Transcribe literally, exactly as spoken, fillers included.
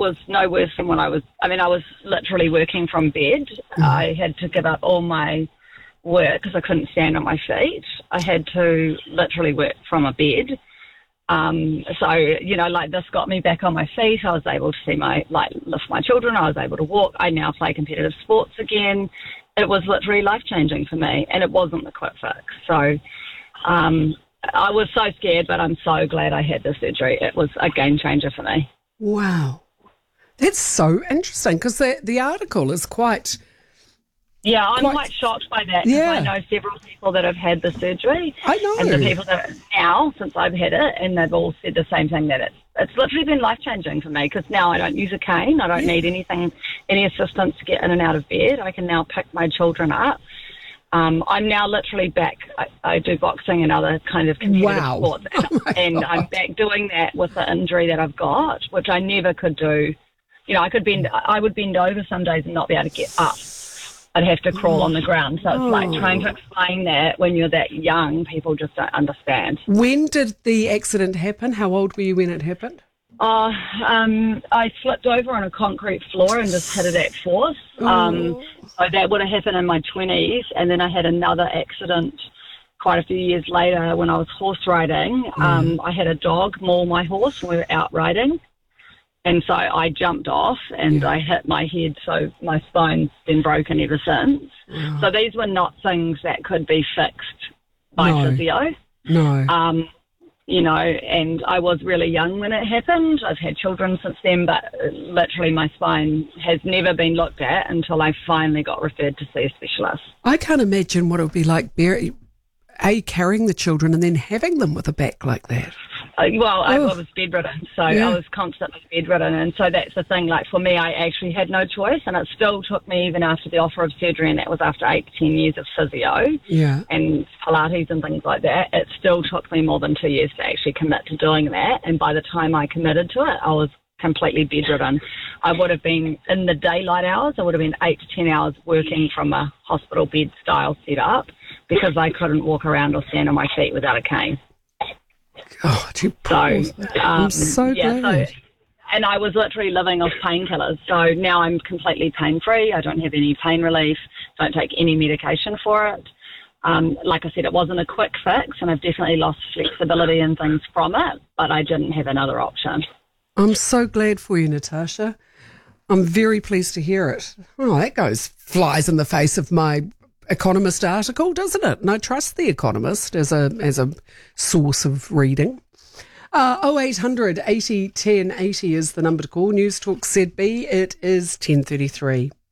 was no worse than when I was, I mean, I was literally working from bed. Mm. I had to give up all my work because I couldn't stand on my feet. I had to literally work from a bed. Um, so, you know, like this got me back on my feet. I was able to see my, like, lift my children. I was able to walk. I now play competitive sports again. It was literally life-changing for me, and it wasn't the quick fix. So um, I was so scared, but I'm so glad I had the surgery. It was a game changer for me. Wow. That's so interesting because the, the article is quite... Yeah, I'm quite, quite shocked by that because yeah. I know several people that have had the surgery. I know. And the people that now, since I've had it, and they've all said the same thing, that it's, it's literally been life-changing for me because now I don't use a cane. I don't yeah. need anything, any assistance to get in and out of bed. I can now pick my children up. Um, I'm now literally back. I, I do boxing and other kind of competitive wow. sports. And, oh and I'm back doing that with the injury that I've got, which I never could do. You know, I could bend, I would bend over some days and not be able to get up. I'd have to crawl on the ground. So it's oh. like trying to explain that when you're that young, people just don't understand. When did the accident happen? How old were you when it happened? Uh, um, I slipped over on a concrete floor and just hit it at force. Oh. Um, so that would have happened in my twenties. And then I had another accident quite a few years later when I was horse riding. Mm. Um, I had a dog maul my horse when we were out riding. And so I jumped off and yeah. I hit my head, so my spine's been broken ever since. Yeah. So these were not things that could be fixed by no. physio. No. Um, you know, and I was really young when it happened. I've had children since then, but literally my spine has never been looked at until I finally got referred to see a specialist. I can't imagine what it would be like, Barry, A, carrying the children and then having them with a back like that. Uh, well, I, oh. I was bedridden, so yeah. I was constantly bedridden, and so that's the thing. Like for me, I actually had no choice, and it still took me even after the offer of surgery, and that was after eight to ten years of physio yeah. and Pilates and things like that. It still took me more than two years to actually commit to doing that, and by the time I committed to it, I was completely bedridden. I would have been in the daylight hours. I would have been eight to ten hours working from a hospital bed style setup because I couldn't walk around or stand on my feet without a cane. Oh, you so, um, I'm so yeah, glad. So, and I was literally living off painkillers. So now I'm completely pain-free. I don't have any pain relief. Don't take any medication for it. Um, like I said, it wasn't a quick fix, and I've definitely lost flexibility and things from it, but I didn't have another option. I'm so glad for you, Natasha. I'm very pleased to hear it. Oh, that goes flies in the face of my Economist article, doesn't it? And I trust the Economist as a as a source of reading. Uh, oh eight hundred eighty ten eighty is the number to call. News Talk Z B. It is ten thirty-three.